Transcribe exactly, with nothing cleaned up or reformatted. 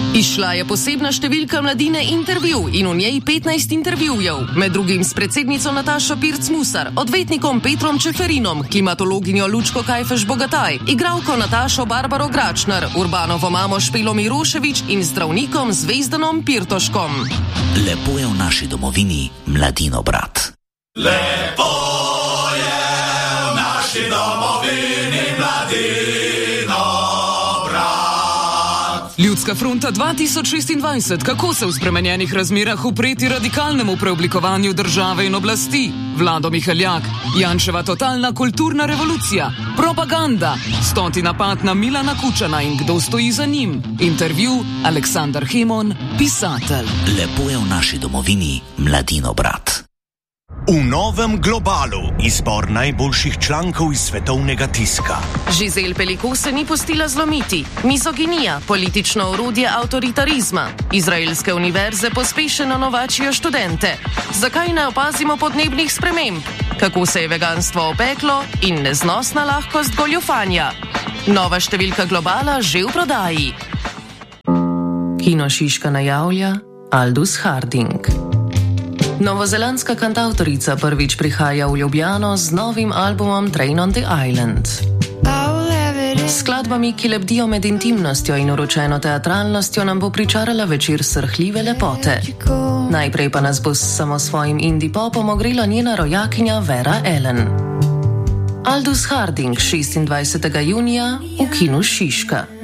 Izšla je posebna številka Mladine Intervju in v njej petnajst intervjujev, med drugim s predsednico Natašo Pirc-Musar, odvetnikom Petrom Čeferinom, klimatologinjo Lučko Kajfež-Bogataj, igralko Natašo Barbaro Gračnar, Urbanovo mamo Špelo Mirošević in zdravnikom Zvezdanom Pirtoškom. Lepo je v naši domovini, Mladino brat. Lepo je v naši domovini, Mladino brat. Ljudska fronta dva tisoč šestindvajset, kako se v spremenjenih razmerah upreti radikalnemu preoblikovanju države in oblasti? Vlado Mihaljak, Janševa totalna kulturna revolucija, propaganda, stoti napad na Milana Kučana in kdo stoji za njim? Intervju Aleksandar Hemon, pisatelj. Lepo je v naši domovini, Mladino brat. V novem Globalu izbor najboljših člankov iz svetovnega tiska. Žizel Peliko se ni pustila zlomiti. Mizoginija, politično orodje avtoritarizma. Izraelske univerze pospešeno novačijo študente. Zakaj ne opazimo podnebnih sprememb? Kako se je veganstvo opeklo in neznosna lahkost goljufanja? Nova številka Globala že v prodaji. Kino Šiška najavlja Aldous Harding. Novozelandska kantavtorica prvič prihaja v Ljubljano z novim albumom Train on the Island. S skladbami, ki lebdijo med intimnostjo in uročeno teatralnostjo, nam bo pričarala večer srhljive lepote. Najprej pa nas bo s samo svojim indie popom ogrela njena rojakinja Vera Ellen. Aldous Harding šestindvajsetega junija v Kinu Šiška.